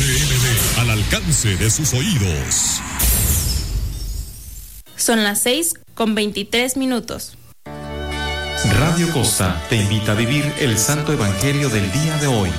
XHMD, al alcance de sus oídos. Son las 6:23. Radio Costa te invita a vivir el Santo Evangelio del día de hoy.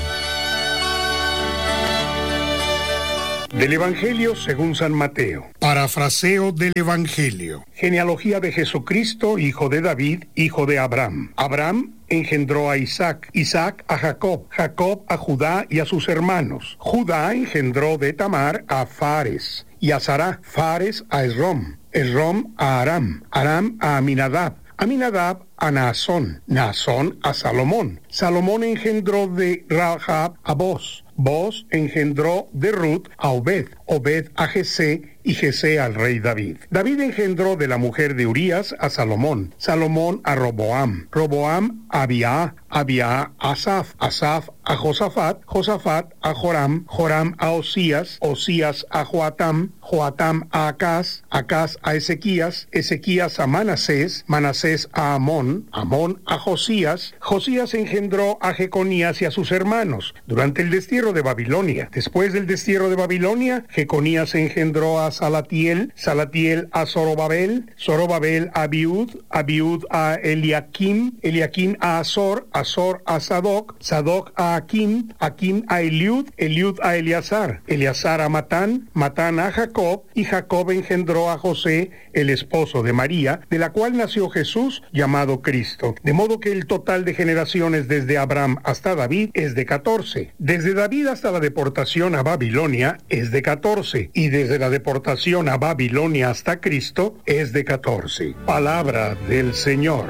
Del Evangelio según San Mateo. Parafraseo del Evangelio. Genealogía de Jesucristo, hijo de David, hijo de Abraham. Abraham engendró a Isaac, Isaac a Jacob, Jacob a Judá y a sus hermanos. Judá engendró de Tamar a Fares y a Sará, Fares a Esrom, Esrom a Aram, Aram a Aminadab, Aminadab a Naasón, Naasón a Salomón. Salomón engendró de Rahab a Boz, Boz engendró de Ruth a Obed, Obed a Jesé y Jesé al rey David. David engendró de la mujer de Urías a Salomón, Salomón a Roboam, Roboam a Abiá, Abiá a Asaf, Asaf a Josafat, Josafat a Joram, Joram a Osías, Osías a Joatam, Joatam a Acaz, Acaz a Ezequías, Ezequías a Manasés, Manasés a Amón, Amón a Josías, Josías engendró a Jeconías y a sus hermanos durante el destierro de Babilonia. Después del destierro de Babilonia, Jeconías engendró a Salatiel, Salatiel a Zorobabel, Zorobabel a Abiud, Abiud a Eliakim, Eliakim a Azor, Azor a Sadoc, Sadoc a Akim, Akim a Eliud, Eliud a Eleazar, Eleazar a Matán, Matán a Jacob, y Jacob engendró a José, el esposo de María, de la cual nació Jesús, llamado Cristo. De modo que el total de generaciones desde Abraham hasta David es de 14. Desde David hasta la deportación a Babilonia es de 14. Y desde la deportación a Babilonia hasta Cristo es de 14. Palabra del Señor.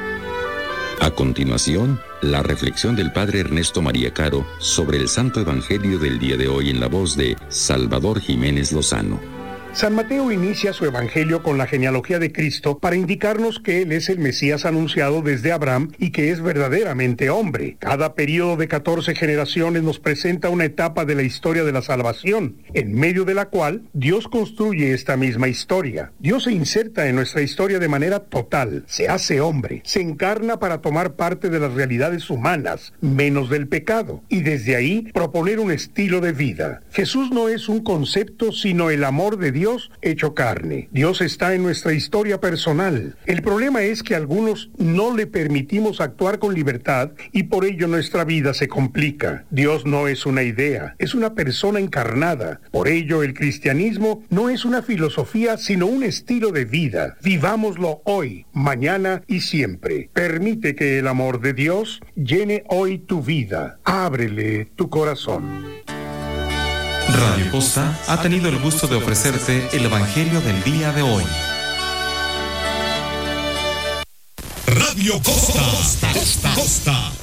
A continuación, la reflexión del Padre Ernesto María Caro sobre el Santo Evangelio del día de hoy en la voz de Salvador Jiménez Lozano. San Mateo inicia su evangelio con la genealogía de Cristo para indicarnos que Él es el Mesías anunciado desde Abraham y que es verdaderamente hombre. Cada periodo de 14 generaciones nos presenta una etapa de la historia de la salvación, en medio de la cual Dios construye esta misma historia. Dios se inserta en nuestra historia de manera total, se hace hombre, se encarna para tomar parte de las realidades humanas, menos del pecado, y desde ahí proponer un estilo de vida. Jesús no es un concepto, sino el amor de Dios hecho carne. Dios está en nuestra historia personal. El problema es que algunos no le permitimos actuar con libertad y por ello nuestra vida se complica. Dios no es una idea, es una persona encarnada. Por ello el cristianismo no es una filosofía, sino un estilo de vida. Vivámoslo hoy, mañana y siempre. Permite que el amor de Dios llene hoy tu vida. Ábrele tu corazón. Radio Costa ha tenido el gusto de ofrecerte el Evangelio del día de hoy. Radio Costa.